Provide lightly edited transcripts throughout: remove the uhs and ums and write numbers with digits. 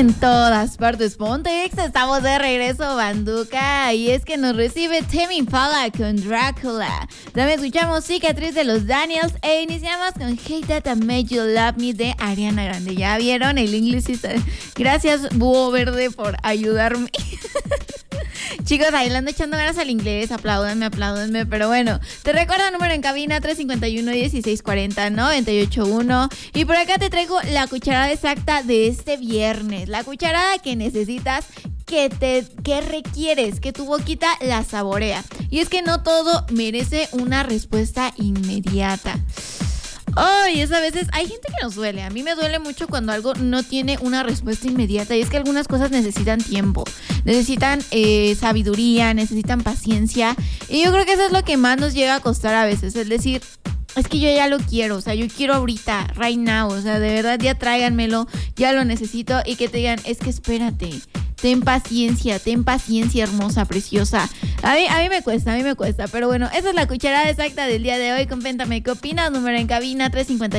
En todas partes, ponte ex, estamos de regreso, Banduca. Y es que nos recibe Tame Impala con Drácula. También escuchamos Cicatriz de los Daniels. E iniciamos con Hate That I Made You Love Me de Ariana Grande. ¿Ya vieron? El inglés está... Gracias, Búho Verde, por ayudarme. Chicos, ahí le ando echando ganas al inglés. Apláudanme. Pero bueno, te recuerdo el número en cabina: 351-1640-981. Y por acá te traigo la cucharada exacta de este viernes. La cucharada que necesitas, que requieres, que tu boquita la saborea. Y es que no todo merece una respuesta inmediata. Y es a veces, hay gente que nos duele. A mí me duele mucho cuando algo no tiene una respuesta inmediata. Y es que algunas cosas necesitan tiempo, necesitan sabiduría, necesitan paciencia. Y yo creo que eso es lo que más nos llega a costar a veces. Es decir, es que yo ya lo quiero, o sea, yo quiero ahorita, right now. O sea, de verdad ya tráiganmelo, ya lo necesito. Y que te digan, es que espérate, ten paciencia, hermosa, preciosa. A mí me cuesta, pero bueno, esa es la cucharada exacta del día de hoy. Coméntame qué opinas, número en cabina: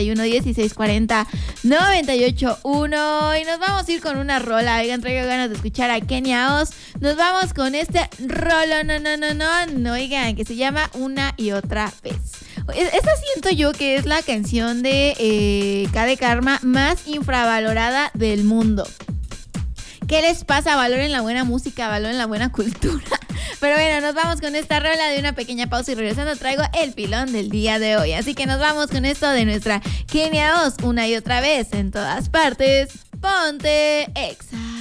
351-1640-981. Y nos vamos a ir con una rola. Oigan, traigo ganas de escuchar a Kenia Oz. Nos vamos con este rolo, no, oigan, que se llama Una y Otra Vez. Esta siento yo que es la canción de K.D. Karma más infravalorada del mundo. ¿Qué les pasa? Valoren la buena música, valoren la buena cultura. Pero bueno, nos vamos con esta rola de una pequeña pausa y regresando traigo el pilón del día de hoy. Así que nos vamos con esto de nuestra Kenia Oz, Una y Otra Vez, en todas partes. Ponte Exa.